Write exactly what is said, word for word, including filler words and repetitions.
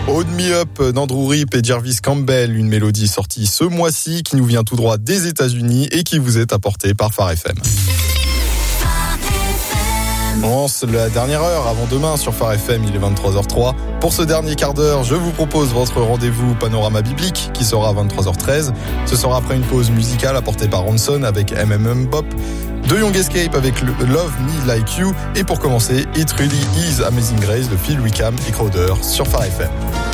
Hold Me Up d'Andrew Rip et Jarvis Campbell, une mélodie sortie ce mois-ci qui nous vient tout droit des États-Unis et qui vous est apportée par Phare F M. On lance la dernière heure avant demain sur Phare F M, il est vingt-trois heures zéro trois. Pour ce dernier quart d'heure, je vous propose votre rendez-vous Panorama Biblique qui sera à vingt-trois heures treize. Ce sera après une pause musicale apportée par Ronson avec M M M Bop, de Young Escape avec le Love Me Like You et pour commencer, It Really Is Amazing Grace de Phil Wickham et Crowder sur Phare F M.